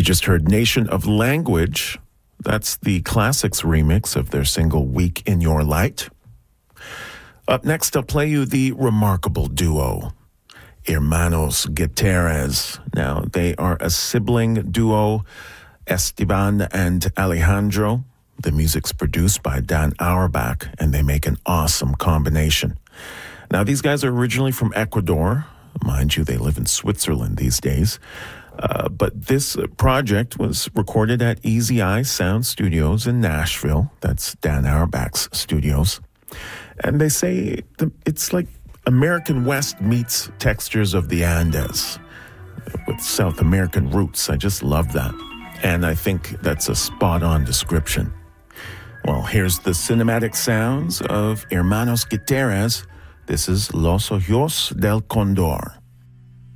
just heard Nation of Language. That's the Classics remix of their single Week in Your Light. Up next, I'll play you the remarkable duo, Hermanos Gutierrez. Now, they are a sibling duo, Esteban and Alejandro. The music's produced by Dan Auerbach, and they make an awesome combination. Now, these guys are originally from Ecuador. Mind you, they live in Switzerland these days. But this project was recorded at Easy Eye Sound Studios in Nashville. That's Dan Auerbach's studios. And they say it's like American West meets textures of the Andes with South American roots. I just love that. And I think that's a spot-on description. Well, here's the cinematic sounds of Hermanos Gutierrez. This is Los Ojos del Condor.